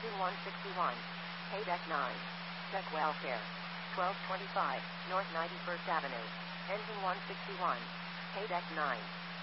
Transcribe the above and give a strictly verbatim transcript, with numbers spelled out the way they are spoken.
Engine one sixty-one. Hey Deck nine. Check welfare. twelve twenty-five, North ninety-first Avenue. Engine one sixty-one. Hey Deck nine.